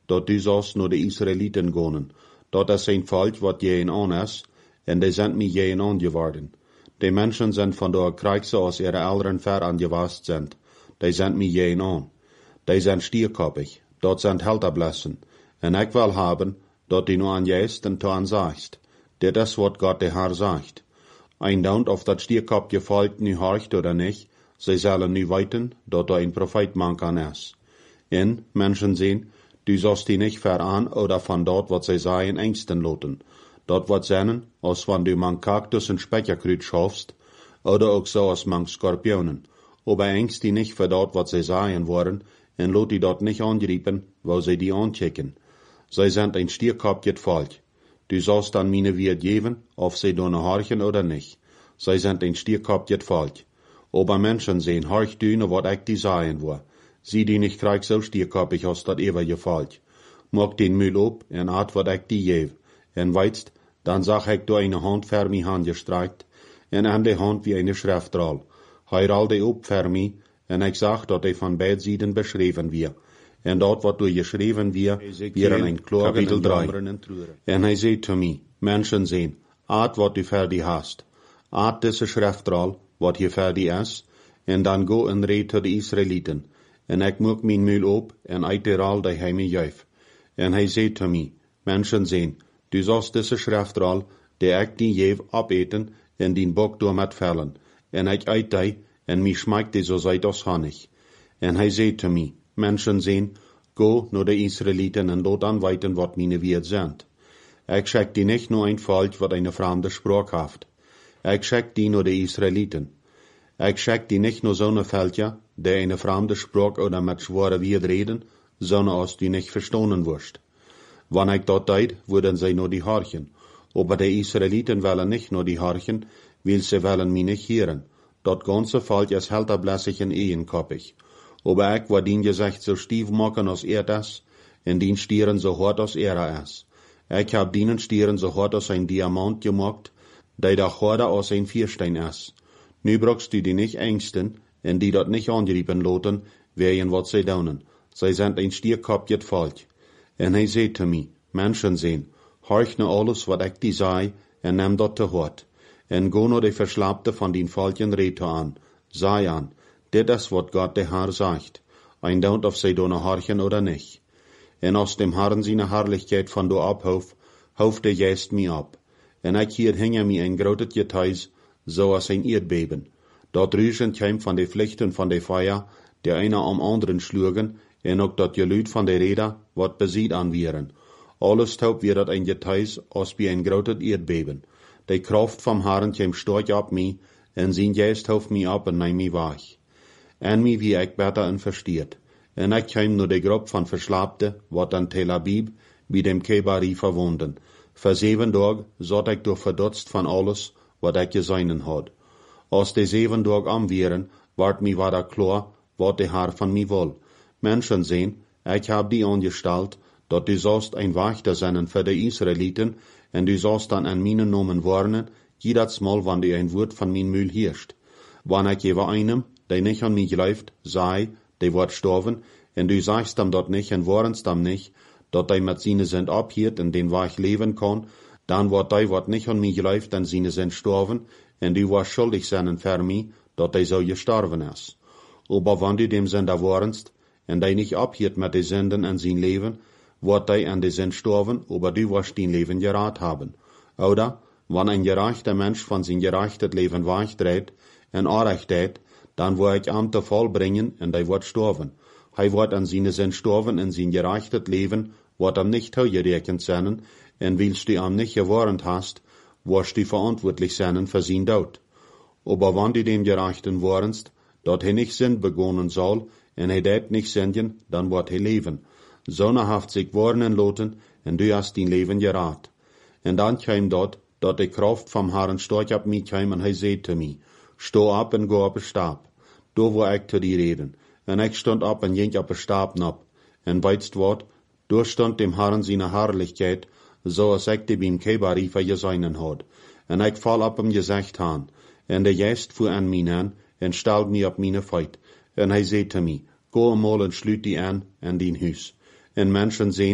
dat du zost naar de Israëlieten gonen, dat is zijn volk wat je aan is, en die zijn mij je aan geworden. Die mensen zijn van de krijg zoals ihre ouderen ver angewast zijn, die zijn mij je aan. Die zijn stierkoppig, dat zijn helterblessen, en ik wil hebben, dat die nu aan jeest en te aan zagst. Dit is wat God de Heer zegt. Eindaunt of dat stierkopje volk nu horcht oder niet, zij zullen nu weten, dat er een profeet man kan is. En, mensen zien, du zost die nicht veraan oder van dat wat zij zeggen engsten loten. Dat wat zijn, als van du man Kaktus en Speckerkruid schaufst, oder ook zo als man Skorpionen. Aber engst die nicht voor dat wat zij zeggen worden, en lot die dat nicht angrijpen, wo zij die aanchecken. Zij zijn een stierkopje volk. Du sollst dan meine Wirt geben, of zij doen horchen oder nicht. Zij zijn een stierkopje volk. Aber Menschen sehen, horch du nur wat ik die sagen wo. Sie die nicht krieg so stierkoppig als dat ewige volk. Mach den Müll op en at wat ik die geef. En weitst, dan zag ik door eine Hand ver mi hand gestreikt, en aan de hand wie eine Schriftrol. Hij rolde op ver mi, en ik zag dat hij van beide zijden beschreven wie. En dat wat door geschreven wie, weer een Kapitel 3. En hij zei te mij, mensen zien, at wat du fertig hast. At deze Schriftrol, wat je fertig is, en dan go en red tot de Israëlieten. En ik moek mijn muil op, en uit de rol die hij mij geef. En hij zei te mij, mensen zien, du zost deze Schriftrol, die ik die geef, opeten, en die bok door met vellen. En ik uit die, en mij schmeikt die zo zijt als Honig. En hij zei te mij, mensen zien, go naar de Israëlieten en laat dan weten wat mijn Wirt zijn. Ik schik die nicht nur ein volk wat eine vreemde spraak heeft. Ik schik die naar de Israëlieten. Ik schik die nicht nur zo'n veldje, die eine vreemde spraak oder met zware Wirt reden, sondern als die nicht verstanden wordt. Wanneer ik dat deed, worden zij naar die horchen. Aber de Israëlieten willen nicht naar die horchen, weil sie willen mij nicht hören. Dat ganze volk is helterblässig en eenkoppig. Aber ik wat dien gezegd zo stief maken als das, en dien stieren zo hard als is. Ik heb dienen stieren zo hard als een diamant gemaakt, die da harder als een viersteen is. Nu brauchst du die nicht engsten, en die dat nicht angrijpen laten, wegen wat zij doen. Zij zijn een stierkopje volk. En hij zei te mij, mensen zien, horch naar alles wat ik die zei, en neem dat te hard. En go naar de verslapte van die volken reden aan. Zei aan, dit is wat God de Heer zegt. Eindaunt of zij doen horchen oder nicht. En als dem Herrn seine Herrlichkeit van do abhof, hoofd de geest mij op. En ik hier hing mij een groot getuis, zoals een Erdbeben. Dat Rüschen kwam van de vlichten van de Feuer, die einer am anderen schlugen, en ook dat geluid van de Räder, wat beziet aanwieren. Alles taub weer dat een getuis, als bij een groot Erdbeben. De kracht vom Herrn kwam stark op mij, en zijn geest hoofd mij op en neem mij weg. En mij wie ik beter en versteert. En ik kwam naar de groep van Verslapte, wat aan Tel Aviv, bij dem Kebari verwonden. Voor 7 dagen zat ik door verdutst van alles, wat ik gezien had. Als de 7 dagen aanwieren, werd mij weer klaar, wat de Heer van mij wil. Mensen zien, ik heb die angesteld, dat du zost een wachter zijn voor de Israëlieten, en du zost dan aan mijn nomen warnen, jedes Mal, wanneer du ein woord van mijn muil heerst. Wanneer ik je einem, die nicht an mich läuft, sei, die wordt sterven, en du sagst hem dat nicht en warnst hem nicht, dat hij met seine Sünd abhiert en den waar ik leven kan, dan wordt hij wat nicht an mich läuft en seine Sünd sterven, en du wordt schuldig zijn voor mij, dat hij zo gestorven is. Aber wann du dem Sünder warnst, en hij nicht abhiert met de Sünden en zijn leven, wordt hij aan de Sünd sterven, aber du wirst dein Leben gerat haben. Oder, wann ein gerechter Mensch von sein gerechtes Leben wegdreht en Unrechtheit, dann wird ich am te vollbringen en hij wordt sterven. Hij wordt aan seine Sünd sterven en zijn gerechtes Leben wordt hem nicht toegerekend zijn, en willst du hem nicht gewarnt hast, wirst du verantwortlich sein für sein Tod. Aber wann du dem Gerechten warnst, dat hij nicht Sünd begonnen soll, en hij dat nicht sünden, dann wird hij leben. Sonne haft sich warnen lassen, en du hast dein Leben gerat. En dan kwam dat de Kraft vom Herrn stark op mij kwam, en hij zei te mij, sto op en go op de stap. Daar wou ik te die reden. En ik stond op en ging op de stap op. En weitst wat, daar stond dem Herrn seine Herrlichkeit, zoals ik die beim Kebari gezien had. En ik val op hem gezegd aan. En de geest voer aan mij aan, en stelde mij op mijn voet. En hij zei te mij, go eenmaal en sluit die aan en dien huis. En mensen zien